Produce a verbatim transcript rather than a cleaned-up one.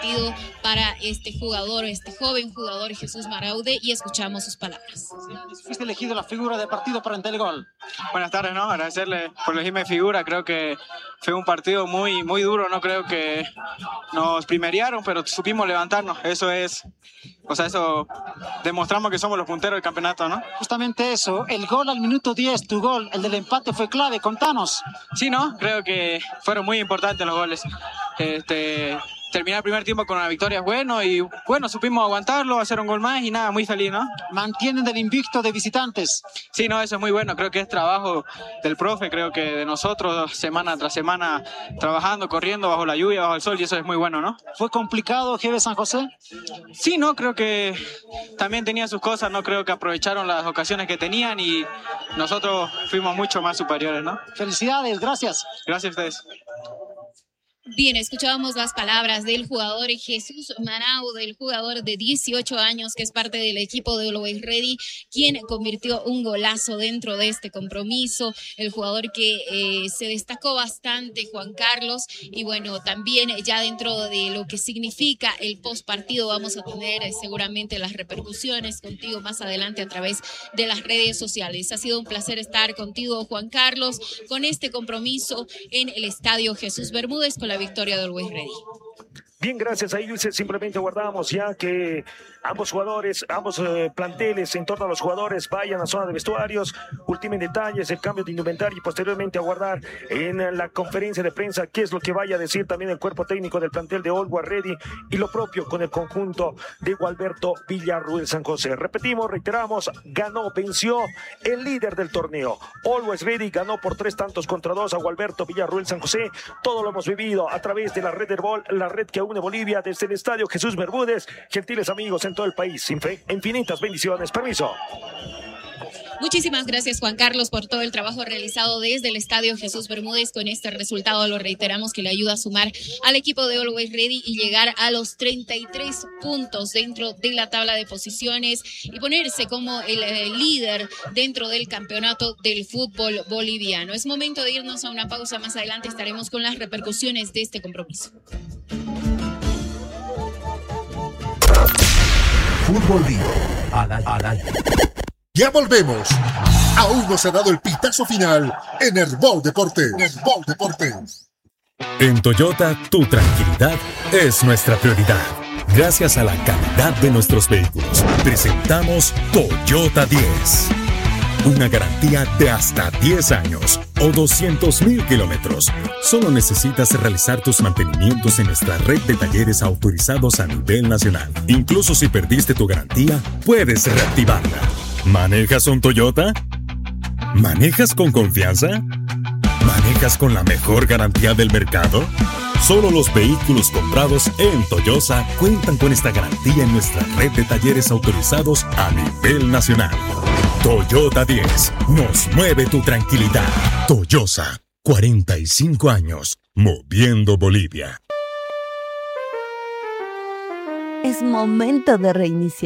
partido para este jugador, este joven jugador Jesús Maraude, y escuchamos sus palabras. Fuiste elegido la figura de partido para el gol. Buenas tardes, ¿no? Agradecerle por elegirme figura. Creo que fue un partido muy, muy duro, ¿no? Creo que nos primerearon, pero supimos levantarnos. Eso es, o sea, eso demostramos que somos los punteros del campeonato, ¿no? Justamente eso, el gol al minuto diez, tu gol, el del empate fue clave, contanos. Sí, ¿no? Creo que fueron muy importantes los goles. Este... Terminar el primer tiempo con una victoria es bueno y bueno, supimos aguantarlo, hacer un gol más y nada, muy feliz, ¿no? Mantienen el invicto de visitantes. Sí, no, eso es muy bueno, creo que es trabajo del profe, creo que de nosotros semana tras semana trabajando, corriendo bajo la lluvia, bajo el sol, y eso es muy bueno, ¿no? ¿Fue complicado G B San José? Sí, no, creo que también tenía sus cosas, no creo que aprovecharon las ocasiones que tenían y nosotros fuimos mucho más superiores, ¿no? Felicidades, gracias. Gracias a ustedes. Bien, escuchábamos las palabras del jugador Jesús Maraude, el jugador de dieciocho años que es parte del equipo de Always Ready, quien convirtió un golazo dentro de este compromiso, el jugador que eh, se destacó bastante, Juan Carlos, y bueno, también ya dentro de lo que significa el post partido vamos a tener eh, seguramente las repercusiones contigo más adelante a través de las redes sociales. Ha sido un placer estar contigo, Juan Carlos, con este compromiso en el Estadio Jesús Bermúdez con la victoria de Always Ready. Bien, gracias a Ilse. Simplemente guardamos ya que ambos jugadores, ambos eh, planteles en torno a los jugadores vayan a zona de vestuarios, ultimen detalles, el cambio de indumentaria y posteriormente aguardar en la conferencia de prensa qué es lo que vaya a decir también el cuerpo técnico del plantel de Always Ready y lo propio con el conjunto de Gualberto Villarruel San José. Repetimos, reiteramos, ganó, venció el líder del torneo. Always Ready ganó por tres tantos contra dos a Gualberto Villarruel San José. Todo lo hemos vivido a través de la red Herbol, la red que une Bolivia desde el Estadio Jesús Bermúdez. Gentiles amigos en todo el país, infinitas bendiciones. Permiso. Muchísimas gracias, Juan Carlos, por todo el trabajo realizado desde el Estadio Jesús Bermúdez. Con este resultado lo reiteramos que le ayuda a sumar al equipo de Always Ready y llegar a los treinta y tres puntos dentro de la tabla de posiciones y ponerse como el, el líder dentro del campeonato del fútbol boliviano. Es momento de irnos a una pausa. Más adelante estaremos con las repercusiones de este compromiso. Fútbol Día al aire. Al aire. Ya volvemos. Aún no se ha dado el pitazo final en Herbol Deportes. Herbol Deportes. En Toyota, tu tranquilidad es nuestra prioridad. Gracias a la calidad de nuestros vehículos, presentamos Toyota diez. Una garantía de hasta diez años o doscientos mil kilómetros. Solo necesitas realizar tus mantenimientos en nuestra red de talleres autorizados a nivel nacional. Incluso si perdiste tu garantía, puedes reactivarla. ¿Manejas un Toyota? ¿Manejas con confianza? ¿Manejas con la mejor garantía del mercado? Solo los vehículos comprados en Toyosa cuentan con esta garantía en nuestra red de talleres autorizados a nivel nacional. Toyota diez, nos mueve tu tranquilidad. Toyosa, cuarenta y cinco años, moviendo Bolivia. Es momento de reiniciar.